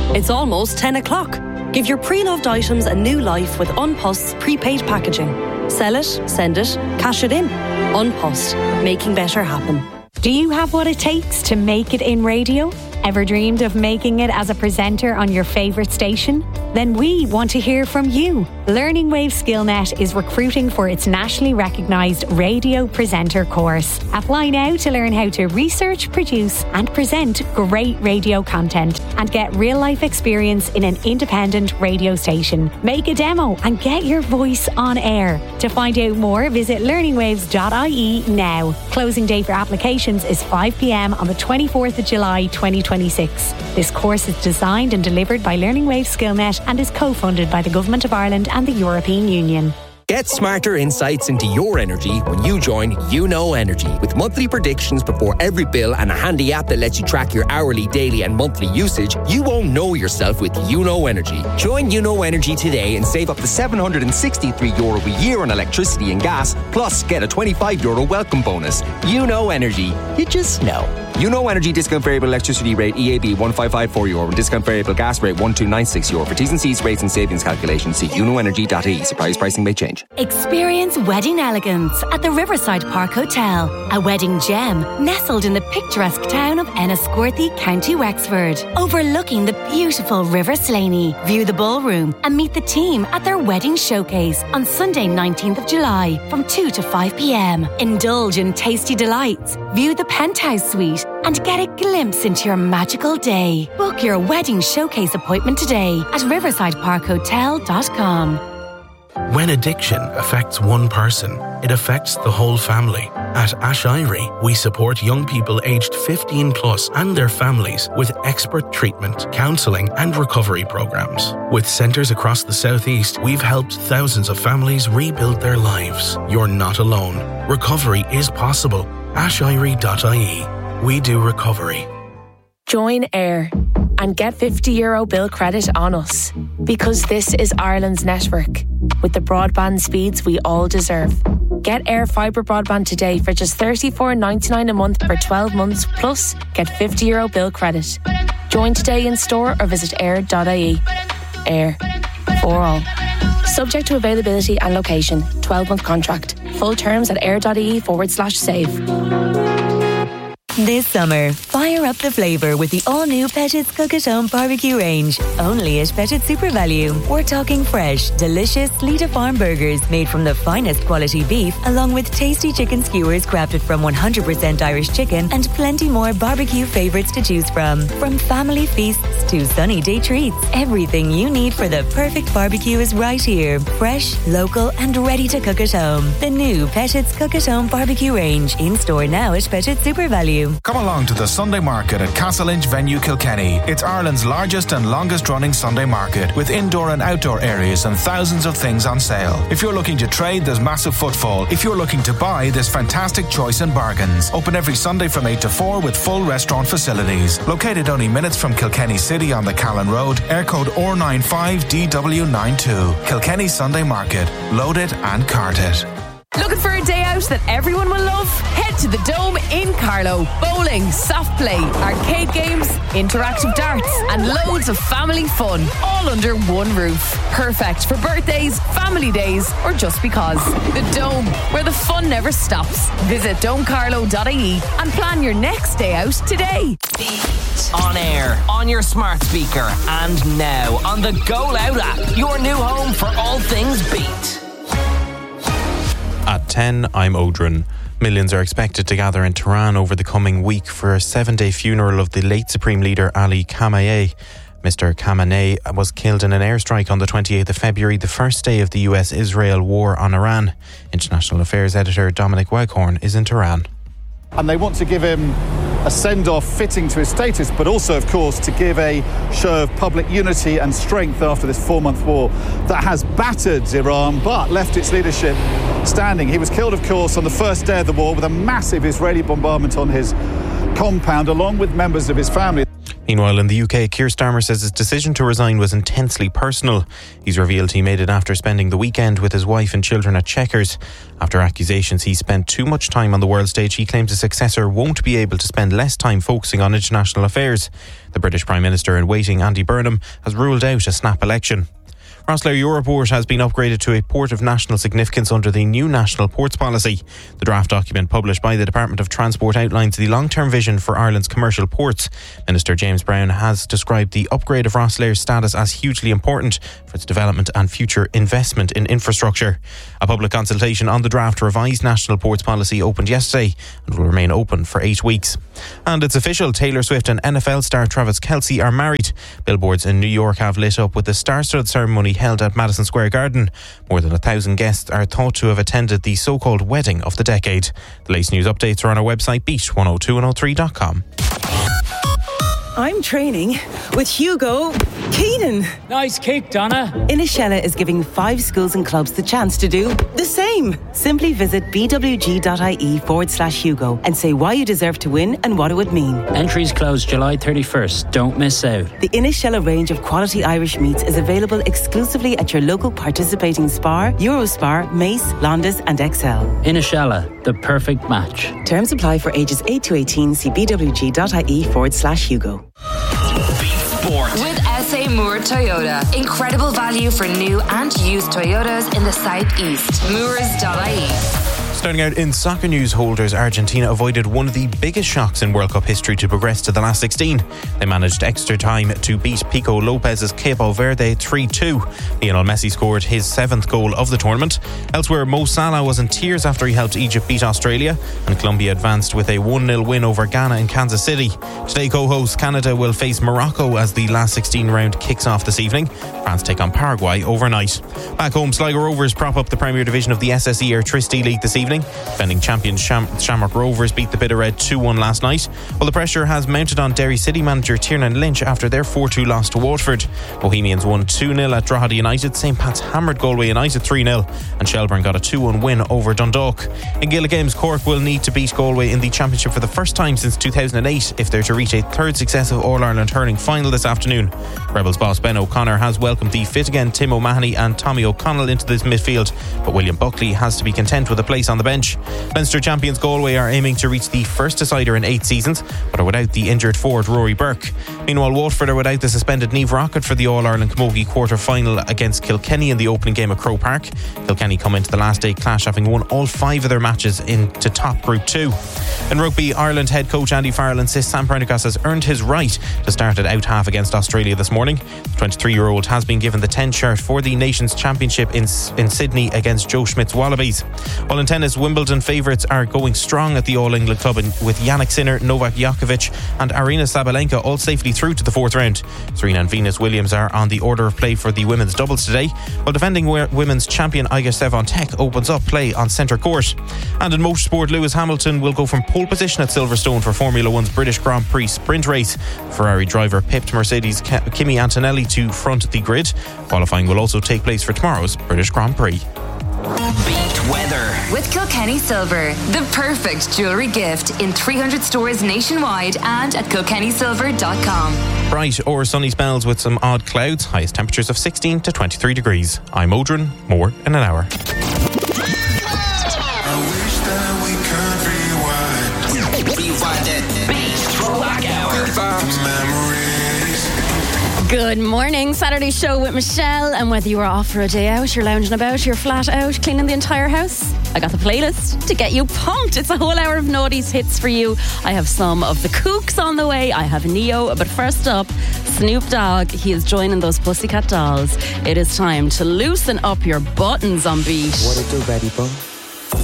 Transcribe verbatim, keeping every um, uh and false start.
It's almost ten o'clock. Give your pre-loved items a new life with An Post's prepaid packaging. Sell it, send it, cash it in. An Post, making better happen. Do you have what it takes to make it in radio? Ever dreamed of making it as a presenter on your favourite station? Then we want to hear from you. Learning Wave SkillNet is recruiting for its nationally recognised radio presenter course. Apply now to learn how to research, produce and present great radio content and get real-life experience in an independent radio station. Make a demo and get your voice on air. To find out more, visit learning waves dot I E now. Closing date for applications is five p.m. on the twenty-fourth of July twenty twenty-six. This course is designed and delivered by Learning Wave SkillNet and is co-funded by the Government of Ireland and the European Union. Get smarter insights into your energy when you join You Know Energy. With monthly predictions before every bill and a handy app that lets you track your hourly, daily and monthly usage, you won't know yourself with You Know Energy. Join You Know Energy today and save up to seven hundred sixty-three euro a year on electricity and gas, plus get a twenty-five euro welcome bonus. You Know Energy. You just know. You Know Energy discount variable electricity rate E A B one five five four euro and discount variable gas rate one two nine six euro. For T's and C's, rates and savings calculations, see you know energy dot I E. Surprise pricing may change. Experience wedding elegance at the Riverside Park Hotel, a wedding gem nestled in the picturesque town of Enniscorthy, County Wexford, overlooking the beautiful River Slaney. View the ballroom and meet the team at their wedding showcase on Sunday nineteenth of July from two to five p.m. Indulge in tasty delights, view the penthouse suite and get a glimpse into your magical day. Book your wedding showcase appointment today at riverside park hotel dot com. When addiction affects one person, it affects the whole family. At Ash Irie, we support young people aged fifteen plus and their families with expert treatment, counselling and recovery programs. With centres across the southeast, we've helped thousands of families rebuild their lives. You're not alone. Recovery is possible. ash irie dot I E. We do recovery. Join AIR and get fifty euro bill credit on us, because this is Ireland's network with the broadband speeds we all deserve. Get AIR Fibre broadband today for just thirty-four ninety-nine a month for twelve months, plus get fifty euro bill credit. Join today in store or visit air dot I E. AIR. For all. Subject to availability and location. twelve month contract. Full terms at air.ie forward slash save. This summer, fire up the flavour with the all-new Pettit's Cook-at-Home barbecue range. Only at Pettit Super Value. We're talking fresh, delicious Lita Farm burgers made from the finest quality beef, along with tasty chicken skewers crafted from one hundred percent Irish chicken and plenty more barbecue favourites to choose from. From family feasts to sunny day treats, everything you need for the perfect barbecue is right here. Fresh, local and ready to cook at home. The new Pettit's Cook-at-Home barbecue range. In store now at Pettit Super Value. Come along to the Sunday Market at Castleinch Venue Kilkenny. It's Ireland's largest and longest running Sunday market, with indoor and outdoor areas and thousands of things on sale. If you're looking to trade, there's massive footfall. If you're looking to buy, there's fantastic choice and bargains. Open every Sunday from eight to four with full restaurant facilities. Located only minutes from Kilkenny City on the Callan Road, air code O R nine five D W nine two. Kilkenny Sunday Market. Load it and cart it. Looking for a day out that everyone will love? Head to the Dome in Carlow. Bowling, soft play, arcade games, interactive darts and loads of family fun, all under one roof. Perfect for birthdays, family days or just because. The Dome, where the fun never stops. Visit dome carlow dot I E and plan your next day out today. Beat. On air, on your smart speaker and now on the Go Loud app. Your new home for all things Beat. At ten, I'm Odrin. Millions are expected to gather in Tehran over the coming week for a seven-day funeral of the late Supreme Leader Ali Khamenei. Mister Khamenei was killed in an airstrike on the twenty-eighth of February, the first day of the U S Israel war on Iran. International Affairs Editor Dominic Waghorn is in Tehran. And they want to give him a send-off fitting to his status, but also, of course, to give a show of public unity and strength after this four-month war that has battered Iran but left its leadership standing. He was killed, of course, on the first day of the war with a massive Israeli bombardment on his compound, along with members of his family. Meanwhile, in the U K, Keir Starmer says his decision to resign was intensely personal. He's revealed he made it after spending the weekend with his wife and children at Chequers. After accusations he spent too much time on the world stage, he claims his successor won't be able to spend less time focusing on international affairs. The British Prime Minister in waiting, Andy Burnham, has ruled out a snap election. Rosslare Europort has been upgraded to a port of national significance under the new national ports policy. The draft document published by the Department of Transport outlines the long-term vision for Ireland's commercial ports. Minister James Brown has described the upgrade of Rosslare's status as hugely important for its development and future investment in infrastructure. A public consultation on the draft revised national ports policy opened yesterday and will remain open for eight weeks. And it's official, Taylor Swift and N F L star Travis Kelce are married. Billboards in New York have lit up with the star-studded ceremony held at Madison Square Garden. More than a thousand guests are thought to have attended the so-called wedding of the decade. The latest news updates are on our website beat one oh two one oh three dot com. I'm training with Hugo Keenan. Nice kick, Donna. Inishella is giving five schools and clubs the chance to do the same. Simply visit bwg.ie forward slash Hugo and say why you deserve to win and what it would mean. Entries close July thirty-first. Don't miss out. The Inishella range of quality Irish meats is available exclusively at your local participating Spar, Eurospar, Mace, Londis and Excel. Inishella, the perfect match. Terms apply for ages eight to eighteen. See bwg.ie forward slash Hugo. Sport. With S A Moore Toyota. Incredible value for new and used Toyotas in the southeast. Moores dot I E. Starting out in soccer news, holders Argentina avoided one of the biggest shocks in World Cup history to progress to the last sixteen. They managed extra time to beat Pico Lopez's Cabo Verde three two. Lionel Messi scored his seventh goal of the tournament. Elsewhere, Mo Salah was in tears after he helped Egypt beat Australia, and Colombia advanced with a one nil win over Ghana in Kansas City. Today, co-host Canada will face Morocco as the last sixteen round kicks off this evening. France take on Paraguay overnight. Back home, Sligo Rovers prop up the Premier Division of the S S E Airtricity League this evening. Defending champions Sham- Shamrock Rovers beat the Bit of Red two one last night, while the pressure has mounted on Derry City manager Tiernan Lynch after their four two loss to Waterford. Bohemians won two nil at Drogheda United, Saint Pat's hammered Galway United three nil, and Shelbourne got a two one win over Dundalk. In Gaelic games, Cork will need to beat Galway in the Championship for the first time since two thousand eight if they're to reach a third successive All-Ireland hurling final this afternoon. Rebels boss Ben O'Connor has welcomed the fit again Tim O'Mahony and Tommy O'Connell into this midfield, but William Buckley has to be content with a place on the bench. Leinster champions Galway are aiming to reach the first decider in eight seasons, but are without the injured forward Rory Burke. Meanwhile, Waterford are without the suspended Niamh Rockett for the All-Ireland Camogie quarter-final against Kilkenny in the opening game at Croke Park. Kilkenny come into the last day clash having won all five of their matches into top Group two. In rugby, Ireland head coach Andy Farrell insists Sam Prendergast has earned his right to start at out half against Australia this morning. The twenty-three-year-old has been given the ten shirt for the Nations Championship in, in Sydney against Joe Schmidt's Wallabies. While in tennis, Wimbledon favourites are going strong at the All England Club with Yannick Sinner, Novak Djokovic and Aryna Sabalenka all safely through to the fourth round. Serena and Venus Williams are on the order of play for the women's doubles today, while defending women's champion Iga Swiatek opens up play on centre court. And in motorsport, Lewis Hamilton will go from pole position at Silverstone for Formula One's British Grand Prix sprint race. Ferrari driver pipped Mercedes' Kimi Antonelli to front the grid. Qualifying will also take place for tomorrow's British Grand Prix. Beat weather with Kilkenny Silver, the perfect jewellery gift in three hundred stores nationwide and at kilkenny silver dot com. Bright or sunny spells with some odd clouds, highest temperatures of sixteen to twenty-three degrees. I'm Odrin, more in an hour. Good morning, Saturday show with Michelle. And whether you are off for a day out, you're lounging about, you're flat out, cleaning the entire house, I got the playlist to get you pumped. It's a whole hour of noughties hits for you. I have some of the Kooks on the way. I have Neo, but first up, Snoop Dogg. He is joining those Pussycat Dolls. It is time to loosen up your buttons on Beat. What it do, baby boo?